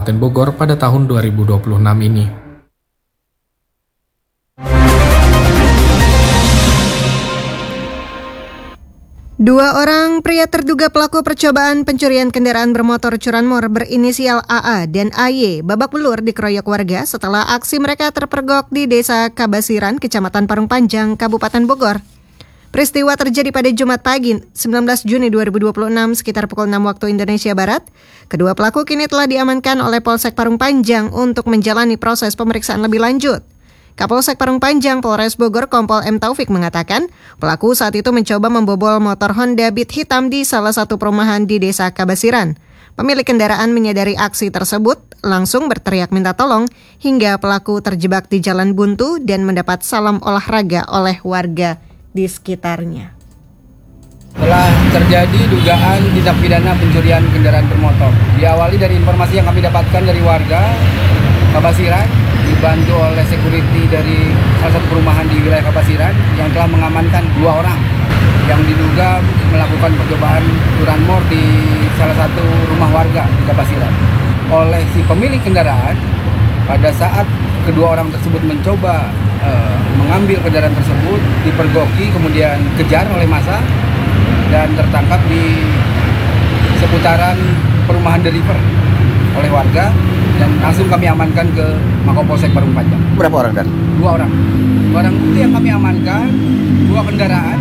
Kabupaten Bogor pada tahun 2026 ini. Dua orang pria terduga pelaku percobaan pencurian kendaraan bermotor curanmor berinisial AA dan AY babak belur dikeroyok warga setelah aksi mereka terpergok di Desa Kabasiran, Kecamatan Parung Panjang, Kabupaten Bogor. Peristiwa terjadi pada Jumat pagi, 19 Juni 2026 sekitar pukul 6 waktu Indonesia Barat. Kedua pelaku kini telah diamankan oleh Polsek Parung Panjang untuk menjalani proses pemeriksaan lebih lanjut. Kapolsek Parung Panjang Polres Bogor Kompol M. Taufik mengatakan, pelaku saat itu mencoba membobol motor Honda Beat hitam di salah satu perumahan di Desa Kabasiran. Pemilik kendaraan menyadari aksi tersebut, langsung berteriak minta tolong hingga pelaku terjebak di jalan buntu dan mendapat salam olahraga oleh warga di sekitarnya. Telah terjadi dugaan tindak pidana pencurian kendaraan bermotor. Diawali dari informasi yang kami dapatkan dari warga Kabasiran, dibantu oleh security dari salah satu perumahan di wilayah Kabasiran yang telah mengamankan 2 orang yang diduga melakukan percobaan curanmor di salah satu rumah warga di Kabasiran. Oleh si pemilik kendaraan, pada saat kedua orang tersebut mencoba mengambil kendaraan tersebut, dipergoki kemudian kejar oleh massa dan tertangkap di seputaran perumahan The River oleh warga dan langsung kami amankan ke Mapolsek Parung Panjang. Berapa orang dan? 2 orang. Barang bukti yang kami amankan 2 kendaraan,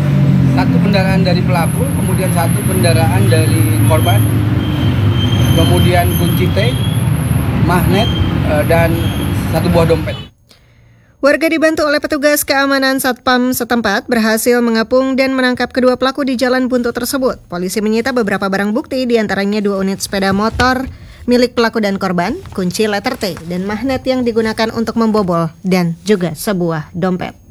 1 kendaraan dari pelaku, kemudian 1 kendaraan dari korban, kemudian kunci T, magnet dan 1 buah dompet. Warga dibantu oleh petugas keamanan Satpam setempat berhasil mengepung dan menangkap kedua pelaku di jalan buntu tersebut. Polisi menyita beberapa barang bukti, diantaranya 2 unit sepeda motor milik pelaku dan korban, kunci letter T, dan magnet yang digunakan untuk membobol, dan juga sebuah dompet.